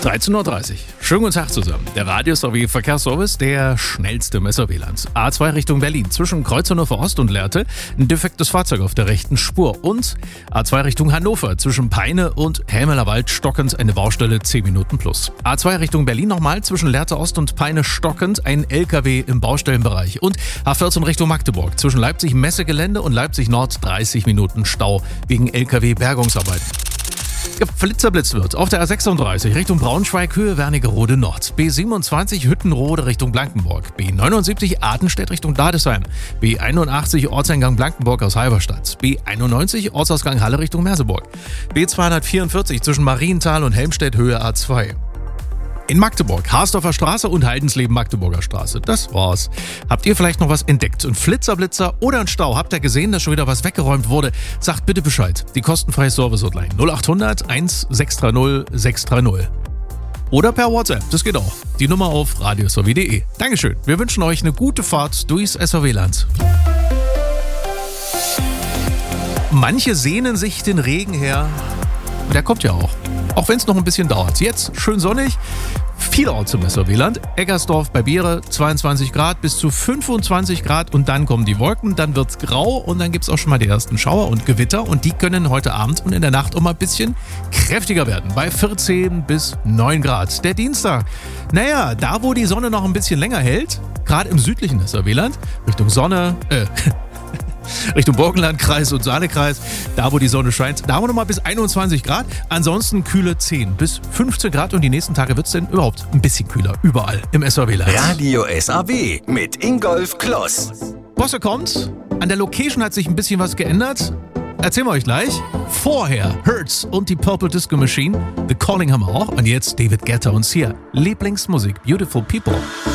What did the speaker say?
13:30 Uhr. Schönen guten Tag zusammen. Der Radio-SRW Verkehrsservice, der schnellste im SRW-Land. A2 Richtung Berlin, zwischen Kreuz Hannover Ost und Lehrte, ein defektes Fahrzeug auf der rechten Spur. Und A2 Richtung Hannover, zwischen Peine und Helmelerwald stockend eine Baustelle 10 Minuten plus. A2 Richtung Berlin nochmal, zwischen Lehrte Ost und Peine stockend ein LKW im Baustellenbereich. Und A14 Richtung Magdeburg, zwischen Leipzig Messegelände und Leipzig Nord 30 Minuten Stau wegen LKW-Bergungsarbeiten. Geflitzerblitzt wird auf der A36 Richtung Braunschweig, Höhe Wernigerode Nord. B27 Hüttenrode Richtung Blankenburg. B79 Artenstedt Richtung Dadesheim. B81 Ortseingang Blankenburg aus Halberstadt. B91 Ortsausgang Halle Richtung Merseburg. B244 zwischen Marienthal und Helmstedt, Höhe A2. In Magdeburg, Harsdorfer Straße und Heidensleben Magdeburger Straße. Das war's. Habt ihr vielleicht noch was entdeckt? Ein Flitzerblitzer oder ein Stau? Habt ihr gesehen, dass schon wieder was weggeräumt wurde? Sagt bitte Bescheid. Die kostenfreie Service-Hotline 0800 1630 630. Oder per WhatsApp, das geht auch. Die Nummer auf radiosrw.de. Dankeschön. Wir wünschen euch eine gute Fahrt durchs SRW-Land. Manche sehnen sich den Regen her. Und der kommt ja auch. Auch wenn es noch ein bisschen dauert. Jetzt schön sonnig, vielerorts im SRW-Land. Eggersdorf bei Beere 22 Grad bis zu 25 Grad und dann kommen die Wolken, dann wird's grau und dann gibt's auch schon mal die ersten Schauer und Gewitter und die können heute Abend und in der Nacht auch mal ein bisschen kräftiger werden. Bei 14 bis 9 Grad. Der Dienstag, naja, da wo die Sonne noch ein bisschen länger hält, gerade im südlichen SRW-Land, Richtung Burgenlandkreis und Saale-Kreis, da wo die Sonne scheint, da haben wir nochmal bis 21 Grad. Ansonsten kühle 10 bis 15 Grad und die nächsten Tage wird es denn überhaupt ein bisschen kühler. Überall im SRW-Land. Radio SRW mit Ingolf Kloss. Bosse kommt. An der Location hat sich ein bisschen was geändert. Erzählen wir euch gleich. Vorher Hertz und die Purple Disco Machine. The Calling haben wir auch. Und jetzt David Guetta und Sia. Lieblingsmusik. Beautiful People.